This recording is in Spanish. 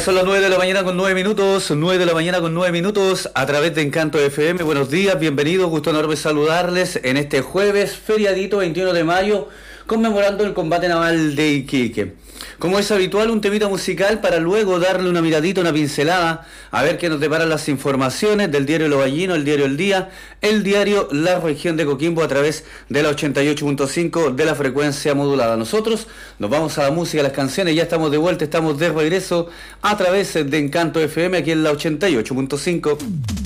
Son las 9 de la mañana con 9 minutos, 9 de la mañana con 9 minutos a través de Encanto FM. Buenos días, bienvenidos, gusto enorme saludarles en este jueves, feriadito 21 de mayo, conmemorando el combate naval de Iquique. Como es habitual, un temita musical para luego darle una miradita, una pincelada, a ver qué nos deparan las informaciones del diario Lo Ballino, el diario El Día, el diario La Región de Coquimbo a través de la 88.5 de la frecuencia modulada. Nosotros nos vamos a la música, a las canciones, ya estamos de vuelta, estamos de regreso a través de Encanto FM aquí en la 88.5.